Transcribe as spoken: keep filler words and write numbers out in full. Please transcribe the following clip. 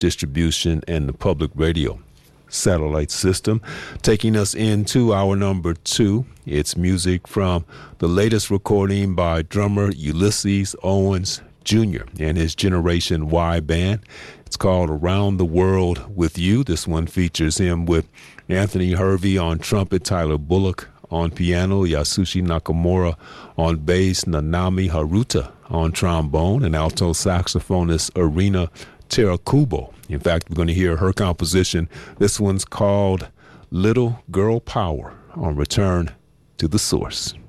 distribution, and the public radio satellite system. Taking us into our number two, it's music from the latest recording by drummer Ulysses Owens Junior and his Generation Y band. It's called Around the World with You. This one features him with Anthony Hervey on trumpet, Tyler Bullock on piano, Yasushi Nakamura on bass, Nanami Haruta on trombone, and alto saxophonist Arina Terakubo. In fact, we're going to hear her composition. This one's called Little Girl Power on Return to the Source.